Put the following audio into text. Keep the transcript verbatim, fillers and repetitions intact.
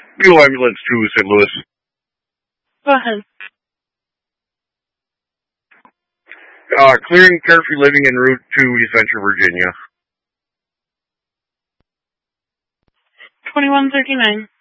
Buell Ambulance to Saint Louis. Go ahead. Uh, clearing curfew living en route to East Venture, Virginia. twenty-one thirty-nine.